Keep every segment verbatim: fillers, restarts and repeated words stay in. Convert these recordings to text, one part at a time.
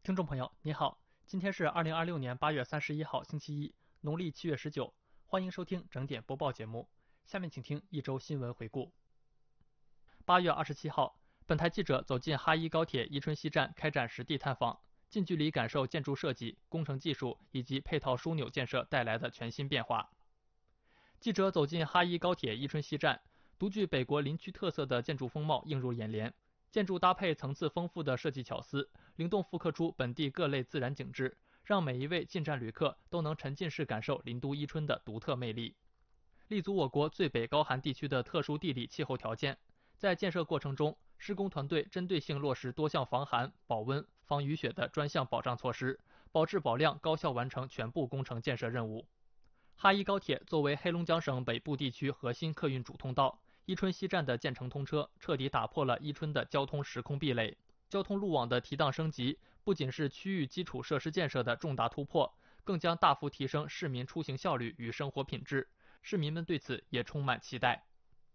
听众朋友，你好，今天是二零二六年八月三十一号，星期一，农历七月十九，欢迎收听整点播报节目。下面请听一周新闻回顾。八月二十七号，本台记者走进哈伊高铁伊春西站开展实地探访，近距离感受建筑设计、工程技术以及配套枢纽建设带来的全新变化。记者走进哈伊高铁伊春西站，独具北国林区特色的建筑风貌映入眼帘。建筑搭配层次丰富的设计巧思，灵动复刻出本地各类自然景致，让每一位进站旅客都能沉浸式感受林都伊春的独特魅力。立足我国最北高寒地区的特殊地理气候条件，在建设过程中，施工团队针对性落实多项防寒、保温、防雨雪的专项保障措施，保质保量，高效完成全部工程建设任务。哈伊高铁作为黑龙江省北部地区核心客运主通道，伊春西站的建成通车，彻底打破了伊春的交通时空壁垒。交通路网的提档升级，不仅是区域基础设施建设的重大突破，更将大幅提升市民出行效率与生活品质。市民们对此也充满期待。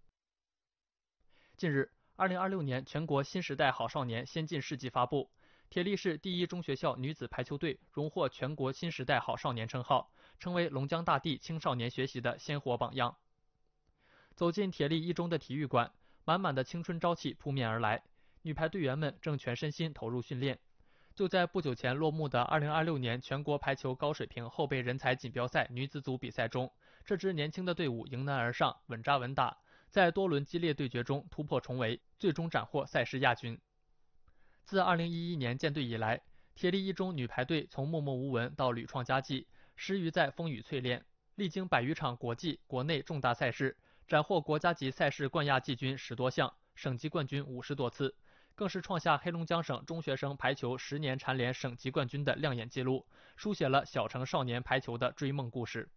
近日，二零二六年全国新时代好少年先进事迹发布，铁力市第一中学校女子排球队荣获全国新时代好少年称号，成为龙江大地青少年学习的鲜活榜样。走进铁力一中的体育馆，满满的青春朝气扑面而来，女排队员们正全身心投入训练。就在不久前落幕的二零二六年全国排球高水平后备人才锦标赛女子组比赛中，这支年轻的队伍迎难而上，稳扎稳打，在多轮激烈对决中突破重围，最终斩获赛事亚军。自二零一一年建队以来，铁力一中女排队从默默无闻到屡创佳绩，始于在风雨淬炼，历经百余场国际、国内重大赛事，斩获国家级赛事冠亚季军十多项，省级冠军五十多次，更是创下黑龙江省中学生排球十年蝉联省级冠军的亮眼纪录，书写了小城少年排球的追梦故事。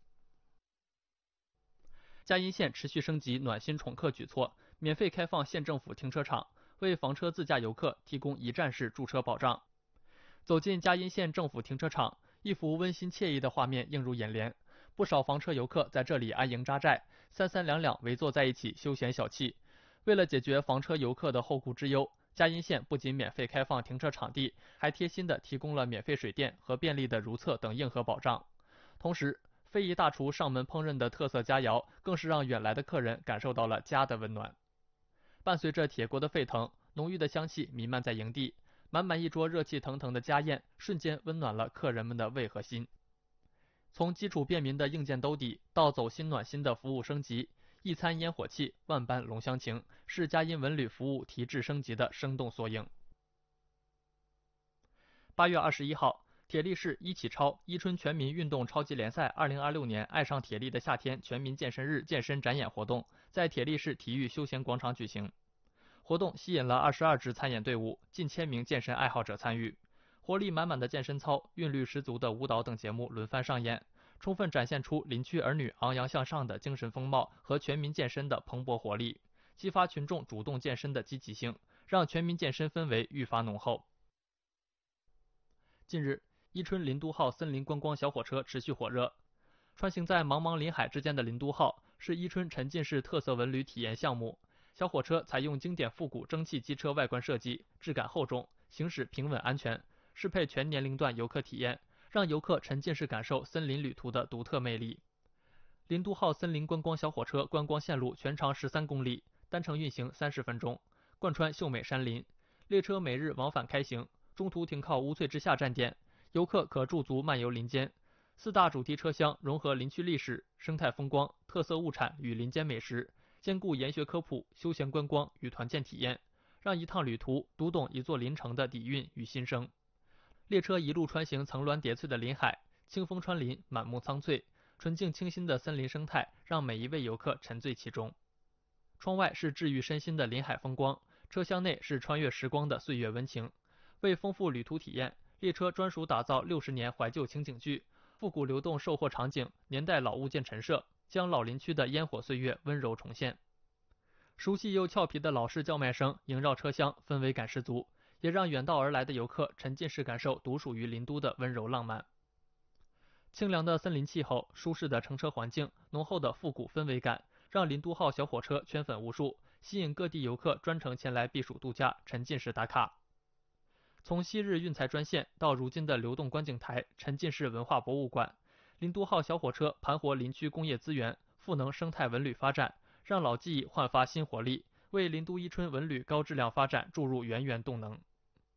嘉荫县持续升级暖心宠客举措，免费开放县政府停车场，为房车自驾游客提供一站式驻车保障。走进嘉荫县政府停车场，一幅温馨惬意的画面映入眼帘，不少房车游客在这里安营扎寨，三三两两围坐在一起休闲小憩。为了解决房车游客的后顾之忧，嘉荫县不仅免费开放停车场地，还贴心地提供了免费水电和便利的如厕等硬核保障。同时，非遗大厨上门烹饪的特色佳肴，更是让远来的客人感受到了家的温暖。伴随着铁锅的沸腾，浓郁的香气弥漫在营地，满满一桌热气腾腾的家宴，瞬间温暖了客人们的胃和心。从基础便民的硬件兜底，到走心暖心的服务升级，一餐烟火气，万般浓乡情，是嘉荫文旅服务提质升级的生动缩影。八月二十一号，铁力市一起超伊春全民运动超级联赛二零二六年爱上铁力的夏天全民健身日健身展演活动在铁力市体育休闲广场举行。活动吸引了二十二支参演队伍，近千名健身爱好者参与。活力满满的健身操、韵律十足的舞蹈等节目轮番上演，充分展现出林区儿女昂扬向上的精神风貌和全民健身的蓬勃活力，激发群众主动健身的积极性，让全民健身氛围愈发浓厚。近日，伊春林都号森林观光小火车持续火热。穿行在茫茫林海之间的林都号是伊春沉浸式特色文旅体验项目。小火车采用经典复古蒸汽机车外观设计，质感厚重，行驶平稳安全，适配全年龄段游客体验，让游客沉浸式感受森林旅途的独特魅力。林都号森林观光小火车观光线路全长十三公里，单程运行三十分钟，贯穿秀美山林。列车每日往返开行，中途停靠乌翠之下站点，游客可驻足漫游林间。四大主题车厢融合林区历史、生态风光、特色物产与林间美食，兼顾研学科普、休闲观光与团建体验，让一趟旅途读懂一座林城的底蕴与心声。列车一路穿行层峦叠翠的林海，清风穿林，满目苍翠，纯净清新的森林生态让每一位游客沉醉其中。窗外是治愈身心的林海风光，车厢内是穿越时光的岁月温情。为丰富旅途体验，列车专属打造六十年怀旧情景剧，复古流动售货场景，年代老物件陈设，将老林区的烟火岁月温柔重现。熟悉又俏皮的老式叫卖声萦绕车厢，氛围感十足，也让远道而来的游客沉浸式感受独属于林都的温柔浪漫。清凉的森林气候，舒适的乘车环境，浓厚的复古氛围感，让林都号小火车圈粉无数，吸引各地游客专程前来避暑度假、沉浸式打卡。 从昔日运材专线到如今的流动观景台、沉浸式文化博物馆，林都号小火车盘活林区工业资源，赋能生态文旅发展，让老记忆焕发新活力，为林都伊春文旅高质量发展注入源源动能。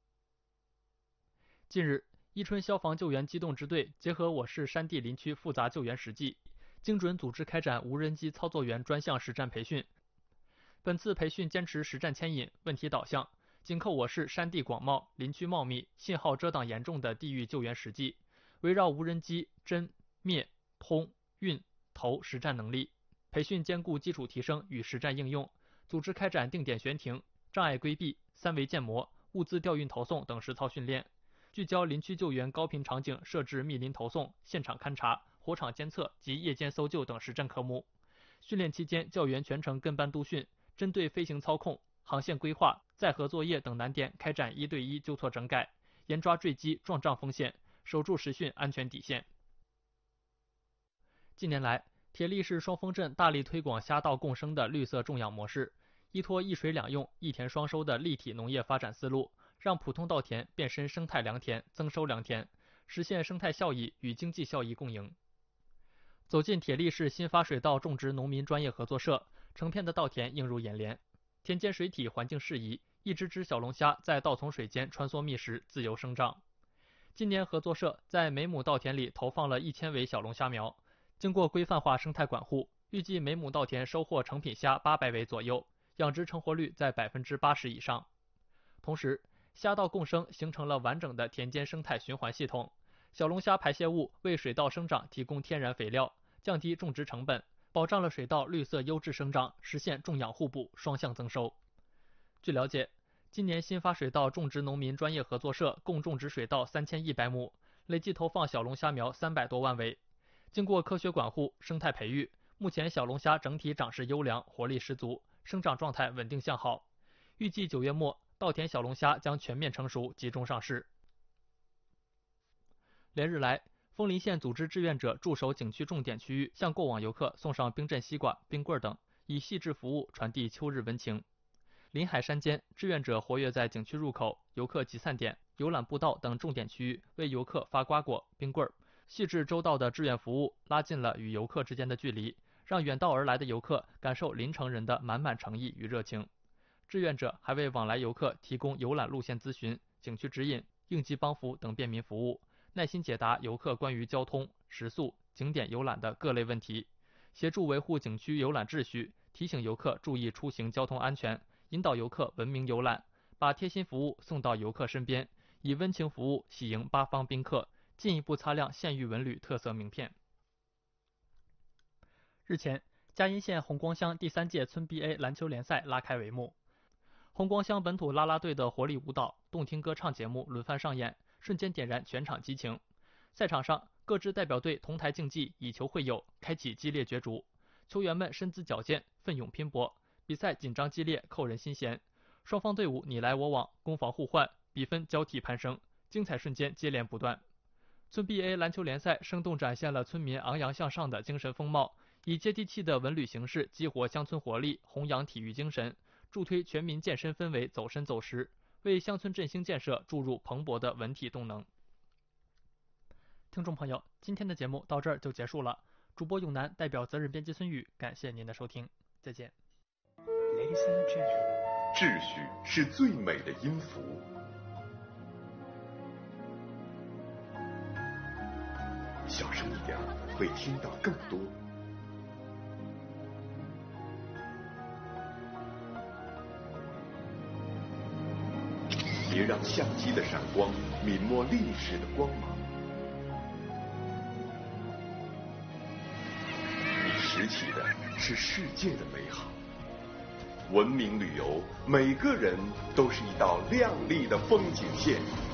近日，伊春消防救援机动支队结合我市山地林区复杂救援实际，精准组织开展无人机操作员专项实战培训。本次培训坚持实战牵引、问题导向，紧扣我市山地广袤、林区茂密、信号遮挡严重的地域救援实际，围绕无人机侦、灭、通、运、投实战能力，培训兼顾基础提升与实战应用，组织开展定点悬停、障碍规避、三维建模、物资调运投送等实操训练，聚焦林区救援高频场景设置密林投送、现场勘查、火场监测及夜间搜救等实战科目。训练期间，教员全程跟班督训，针对飞行操控、航线规划、载荷作业等难点开展一对一纠错整改，严抓坠机撞障风险，守住实训安全底线。近年来，铁力市双峰镇大力推广虾稻共生的绿色种养模式，依托一水两用、一田双收的立体农业发展思路，让普通稻田变身生态良田、增收良田，实现生态效益与经济效益共赢。走进铁力市新发水稻种植农民专业合作社，成片的稻田映入眼帘，田间水体环境适宜，一只只小龙虾在稻丛水间穿梭觅食，自由生长。今年合作社在每亩稻田里投放了一千尾小龙虾苗，经过规范化生态管护，预计每亩稻田收获成品虾八百尾左右，养殖成活率在百分之八十以上。同时，虾稻共生形成了完整的田间生态循环系统，小龙虾排泄物为水稻生长提供天然肥料，降低种植成本，保障了水稻绿色优质生长，实现种养互补、双向增收。据了解，今年新发水稻种植农民专业合作社共种植水稻三千一百亩，累计投放小龙虾苗三百多万尾。经过科学管护、生态培育，目前小龙虾整体长势优良，活力十足，生长状态稳定向好。预计九月末，稻田小龙虾将全面成熟，集中上市。连日来，枫林县组织志愿者驻守景区重点区域，向过往游客送上冰镇西瓜、冰棍等，以细致服务传递秋日温情。临海山间，志愿者活跃在景区入口、游客集散点、游览步道等重点区域，为游客发瓜果、冰棍。细致周到的志愿服务，拉近了与游客之间的距离，让远道而来的游客感受临城人的满满诚意与热情。志愿者还为往来游客提供游览路线咨询、景区指引、应急帮扶等便民服务，耐心解答游客关于交通、食宿、景点游览的各类问题，协助维护景区游览秩序，提醒游客注意出行交通安全，引导游客文明游览，把贴心服务送到游客身边，以温情服务喜迎八方宾客，进一步擦亮县域文旅特色名片。日前，嘉荫县红光乡第三届村 B A 篮球联赛拉开帷幕，红光乡本土啦啦队的活力舞蹈、动听歌唱节目轮番上演，瞬间点燃全场激情。赛场上，各支代表队同台竞技，以球会友，开启激烈角逐。球员们身姿矫健，奋勇拼搏，比赛紧张激烈，扣人心弦。双方队伍你来我往，攻防互换，比分交替攀升，精彩瞬间接连不断。村 B A 篮球联赛生动展现了村民昂扬向上的精神风貌，以接地气的文旅形式激活乡村活力，弘扬体育精神，助推全民健身氛围走深走实，为乡村振兴建设注入蓬勃的文体动能。听众朋友，今天的节目到这儿就结束了。主播永南代表责任编辑孙宇，感谢您的收听，再见。 秩序是最美的音符，小声一点会听到更多。别让相机的闪光泯没历史的光芒。你拾起的是世界的美好。文明旅游，每个人都是一道亮丽的风景线。